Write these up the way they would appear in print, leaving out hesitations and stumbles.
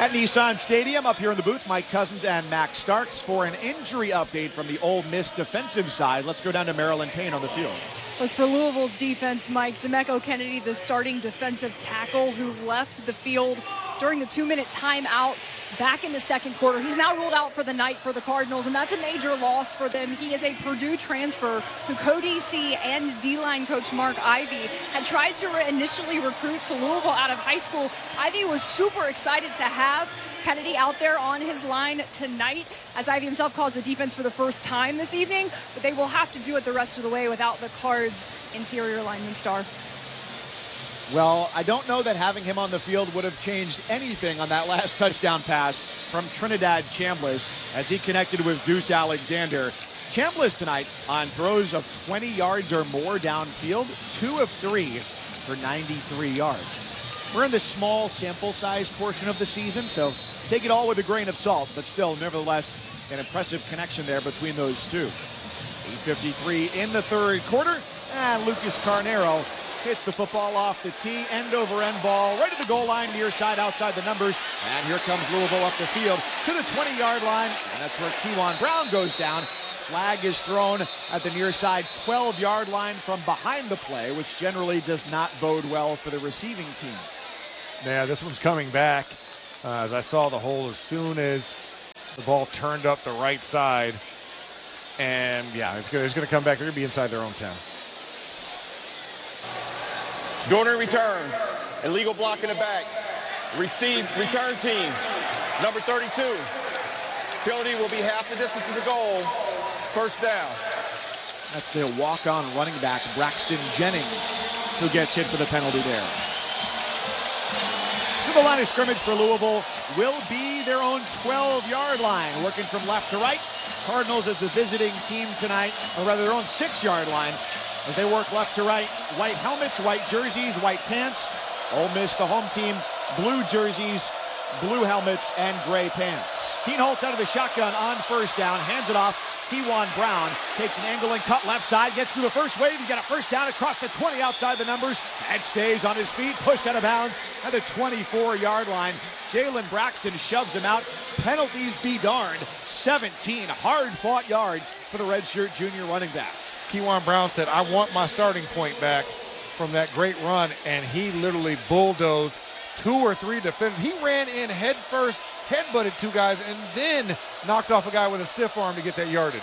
At Nissan Stadium, up here in the booth, Mike Cousins and Max Starks for an injury update from the Ole Miss defensive side. Let's go down to Marilyn Payne on the field. Was for Louisville's defense, Mike, Demeco Kennedy, the starting defensive tackle who left the field during the 2-minute timeout back in the second quarter. He's now ruled out for the night for the Cardinals, and that's a major loss for them. He is a Purdue transfer who co-DC and D-line coach Mark Ivey had tried to initially recruit to Louisville out of high school. Ivey was super excited to have Kennedy out there on his line tonight, as Ivey himself calls the defense for the first time this evening, but they will have to do it the rest of the way without the Cards' interior lineman star. Well, I don't know that having him on the field would have changed anything on that last touchdown pass from Trinidad Chambliss as he connected with Deuce Alexander. Chambliss tonight on throws of 20 yards or more downfield, 2 of 3 for 93 yards. We're in the small sample size portion of the season, so take it all with a grain of salt, but still, nevertheless, an impressive connection there between those two. 8:53 in the third quarter, and Lucas Carnero hits the football off the tee, end-over-end ball, right at the goal line, near side, outside the numbers. And here comes Louisville up the field to the 20-yard line, and that's where Kewan Brown goes down. Flag is thrown at the near side 12-yard line from behind the play, which generally does not bode well for the receiving team. Yeah, this one's coming back. As I saw the hole as soon as the ball turned up the right side. And, yeah, it's going to come back. They're going to be inside their own 10. During return, illegal block in the back. Return team, number 32. Penalty will be half the distance to the goal. First down. That's the walk-on running back, Braxton Jennings, who gets hit for the penalty there. So the line of scrimmage for Louisville will be their own 12-yard line, working from left to right. Cardinals as the visiting team tonight, or rather their own 6-yard line, as they work left to right. White helmets, white jerseys, white pants. Ole Miss, the home team, blue jerseys, blue helmets, and gray pants. Kienholz out of the shotgun on first down, hands it off. Kewan Brown takes an angle and cut left side, gets through the first wave. He got a first down across the 20 outside the numbers, and stays on his feet, pushed out of bounds at the 24-yard line. Jalen Braxton shoves him out. Penalties be darned. 17 hard-fought yards for the redshirt junior running back. Kewan Brown said, I want my starting point back from that great run, and he literally bulldozed 2 or 3 defenders. He ran in head first, headbutted 2 guys, and then knocked off a guy with a stiff arm to get that yardage.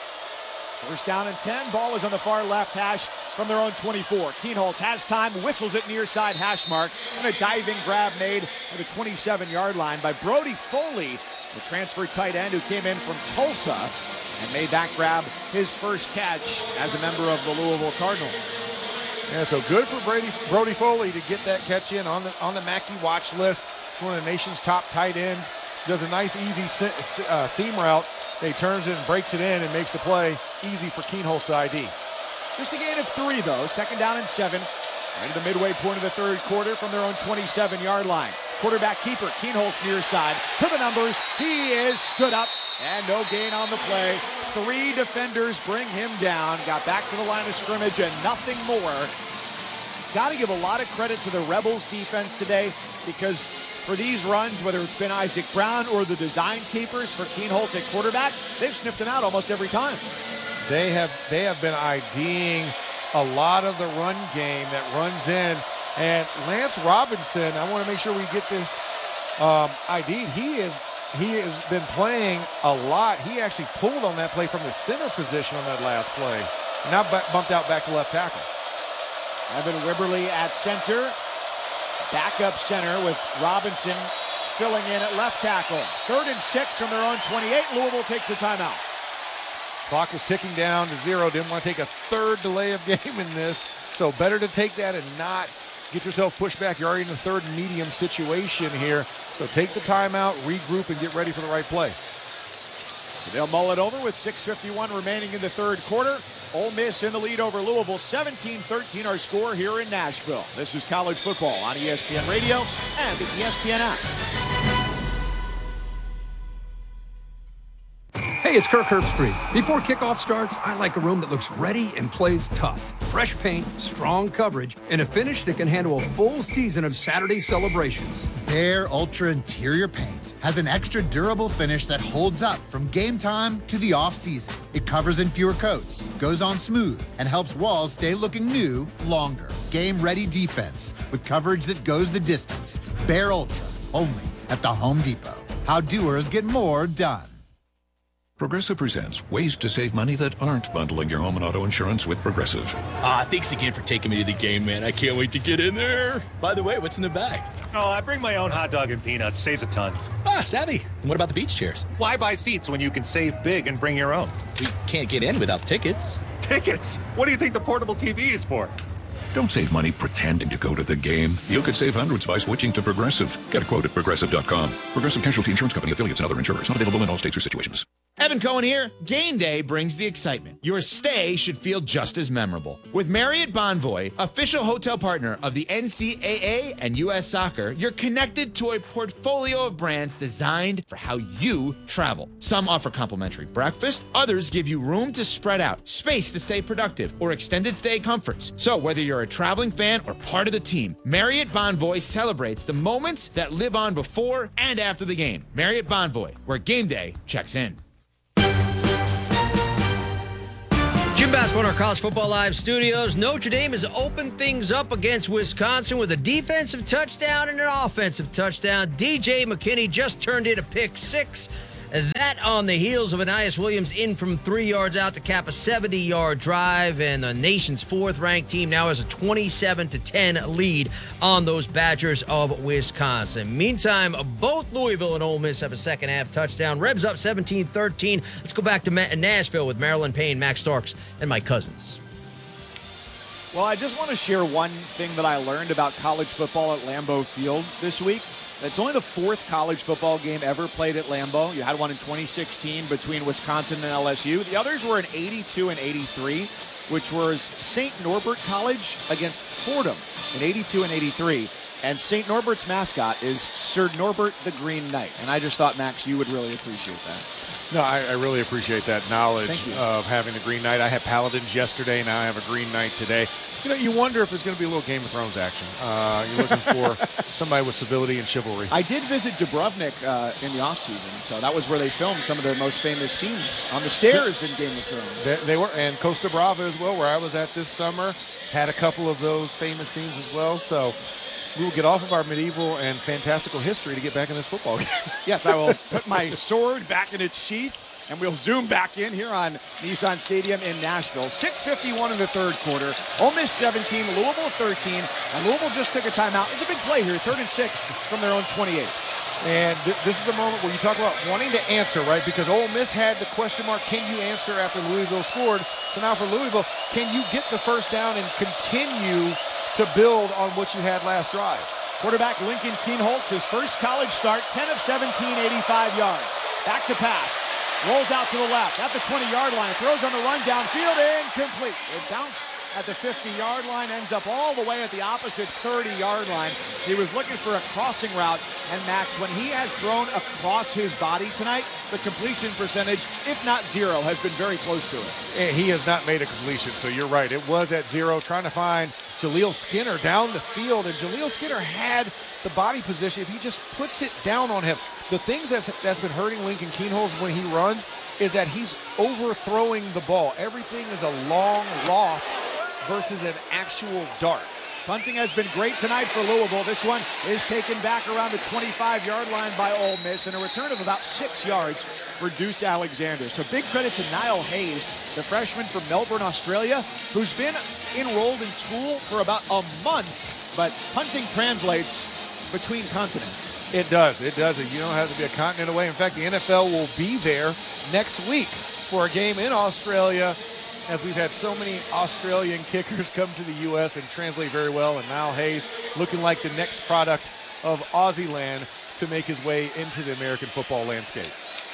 First down and 10. Ball is on the far left hash from their own 24. Kienholz has time, whistles it near side hash mark, and a diving grab made at the 27-yard line by Brody Foley, the transfer tight end who came in from Tulsa and made that grab his first catch as a member of the Louisville Cardinals. Yeah, so good for Brody Foley to get that catch in on the Mackey watch list. It's one of the nation's top tight ends. Does a nice, easy seam route. He turns it and breaks it in and makes the play easy for Kienholz to ID. Just a gain of 3, though. Second down and 7. Right at the midway point of the third quarter from their own 27-yard line. Quarterback keeper, Kienholz near side. To the numbers. He is stood up, and no gain on the play. 3 defenders bring him down. Got back to the line of scrimmage and nothing more. Got to give a lot of credit to the Rebels defense today, because for these runs, whether it's been Isaac Brown or the design keepers for Kienholz at quarterback, they've sniffed him out almost every time. They have been IDing a lot of the run game that runs in. And Lance Robinson, I want to make sure we get this ID'd. He has been playing a lot. He actually pulled on that play from the center position on that last play. Now bumped out back to left tackle. Evan Wibberly at center. Backup center with Robinson filling in at left tackle. 3rd and 6 from their own 28. Louisville takes a timeout. Clock is ticking down to 0. Didn't want to take a 3rd delay of game in this. So better to take that and not get yourself pushed back. You're already in a 3rd and medium situation here. So take the timeout, regroup, and get ready for the right play. So they'll mull it over with 6:51 remaining in the third quarter. Ole Miss in the lead over Louisville. 17-13 our score here in Nashville. This is college football on ESPN Radio and the ESPN app. Hey, it's Kirk Herbstreit. Before kickoff starts, I like a room that looks ready and plays tough. Fresh paint, strong coverage, and a finish that can handle a full season of Saturday celebrations. Bare Ultra Interior Paint has an extra durable finish that holds up from game time to the off-season. It covers in fewer coats, goes on smooth, and helps walls stay looking new longer. Game-ready defense with coverage that goes the distance. Bare Ultra, only at the Home Depot. How doers get more done. Progressive presents ways to save money that aren't bundling your home and auto insurance with Progressive. Thanks again for taking me to the game, man. I can't wait to get in there. By the way, what's in the bag? Oh, I bring my own hot dog and peanuts. Saves a ton. Savvy. And what about the beach chairs? Why buy seats when you can save big and bring your own? We can't get in without tickets. Tickets? What do you think the portable TV is for? Don't save money pretending to go to the game. You could save hundreds by switching to Progressive. Get a quote at Progressive.com. Progressive Casualty Insurance Company, affiliates, and other insurers. Not available in all states or situations. Evan Cohen here. Game day brings the excitement. Your stay should feel just as memorable. With Marriott Bonvoy, official hotel partner of the NCAA and U.S. Soccer, you're connected to a portfolio of brands designed for how you travel. Some offer complimentary breakfast, others give you room to spread out, space to stay productive, or extended stay comforts. So whether you're a traveling fan or part of the team, Marriott Bonvoy celebrates the moments that live on before and after the game. Marriott Bonvoy, where game day checks in. Jim Bass, one of our College Football Live studios. Notre Dame has opened things up against Wisconsin with a defensive touchdown and an offensive touchdown. DJ McKinney just turned in a pick six. That on the heels of Anais Williams in from 3 yards out to cap a 70-yard drive, and the nation's fourth-ranked team now has a 27-10 lead on those Badgers of Wisconsin. Meantime, both Louisville and Ole Miss have a second-half touchdown. Rebs up 17-13. Let's go back to Nashville with Marilyn Payne, Max Starks, and Mike Cousins. Well, I just want to share one thing that I learned about college football at Lambeau Field this week. It's only the fourth college football game ever played at Lambeau. You had one in 2016 between Wisconsin and LSU. The others were in 82 and 83, which was St. Norbert College against Fordham in 82 and 83. And St. Norbert's mascot is Sir Norbert the Green Knight. And I just thought, Max, you would really appreciate that. No, I really appreciate that knowledge of having the Green Knight. I had Paladins yesterday, now I have a Green Knight today. You know, you wonder if there's going to be a little Game of Thrones action. You're looking for somebody with civility and chivalry. I did visit Dubrovnik in the offseason, so that was where they filmed some of their most famous scenes on the stairs in Game of Thrones. They were, and Costa Brava as well, where I was at this summer, had a couple of those famous scenes as well. So we will get off of our medieval and fantastical history to get back in this football game. Yes, I will put my sword back in its sheath, and we'll zoom back in here on Nissan Stadium in Nashville. 6:51 in the third quarter. Ole Miss 17, Louisville 13, and Louisville just took a timeout. It's a big play here, 3rd and 6 from their own 28. And this is a moment where you talk about wanting to answer, right? Because Ole Miss had the question mark, can you answer after Louisville scored? So now for Louisville, can you get the first down and continue to build on what you had last drive? Quarterback Lincoln Kienholz, his first college start, 10 of 17, 85 yards. Back to pass. Rolls out to the left at the 20-yard line. Throws on the run downfield, incomplete. It bounced at the 50-yard line, ends up all the way at the opposite 30-yard line. He was looking for a crossing route, and Max, when he has thrown across his body tonight, the completion percentage, if not zero, has been very close to it. And he has not made a completion, so you're right. It was at zero, trying to find Jaleel Skinner down the field, and Jaleel Skinner had the body position. If he just puts it down on him, the things that's been hurting Lincoln Kienholz when he runs is that he's overthrowing the ball. Everything is a long loft versus an actual dart. Punting has been great tonight for Louisville. This one is taken back around the 25-yard line by Ole Miss, and a return of about 6 yards for Deuce Alexander. So big credit to Niall Hayes, the freshman from Melbourne, Australia, who's been enrolled in school for about a month, but punting translates between continents. It does. It does. You don't have to be a continent away. In fact, the NFL will be there next week for a game in Australia, as we've had so many Australian kickers come to the U.S. and translate very well. And Niall Hayes looking like the next product of Aussie land to make his way into the American football landscape.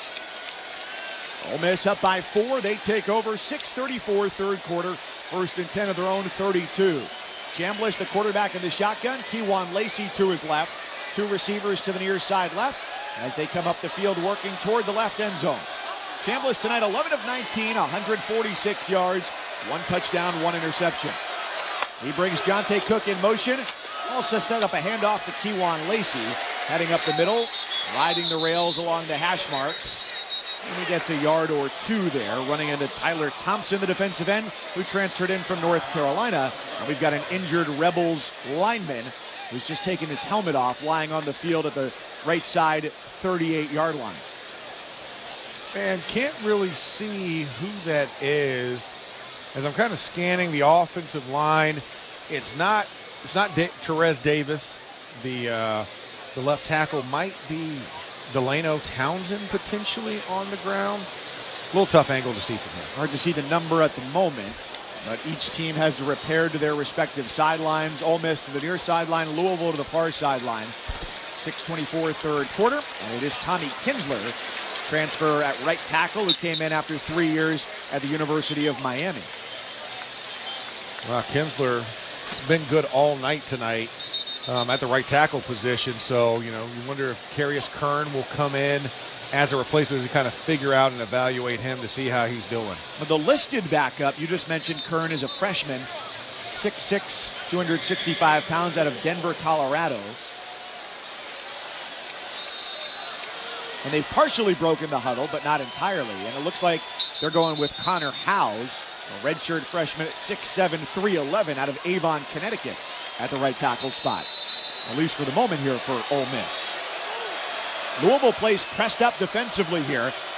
Ole Miss up by 4. They take over. 6:34 third quarter. 1st and 10 of their own 32. Chambliss, the quarterback in the shotgun. Kewan Lacey to his left. 2 receivers to the near side left as they come up the field working toward the left end zone. Chambliss tonight 11 of 19, 146 yards, 1 touchdown, 1 interception. He brings Jonte Cook in motion. Also set up a handoff to Kewan Lacey. heading up the middle, riding the rails along the hash marks. And he gets a yard or two there, running into Tyler Thompson, the defensive end, who transferred in from North Carolina. And we've got an injured Rebels lineman who's just taken his helmet off, lying on the field at the right side 38-yard line. Man, can't really see who that is. As I'm kind of scanning the offensive line, it's not Therese Davis. The left tackle might be Delano Townsend potentially on the ground. A little tough angle to see from him. Hard to see the number at the moment, but each team has repaired to their respective sidelines. Ole Miss to the near sideline, Louisville to the far sideline. 6:24 third quarter, and it is Tommy Kinsler, transfer at right tackle, who came in after 3 years at the University of Miami. Well, Kinsler has been good all night tonight at the right tackle position. So, you wonder if Carius Kern will come in as a replacement as you kind of figure out and evaluate him to see how he's doing. The listed backup, you just mentioned Kern is a freshman, 6'6", 265 pounds, out of Denver, Colorado. And they've partially broken the huddle, but not entirely. And it looks like they're going with Connor Howes, a redshirt freshman at 6'7", 311 out of Avon, Connecticut, at the right tackle spot. At least for the moment here for Ole Miss. Louisville plays pressed up defensively here.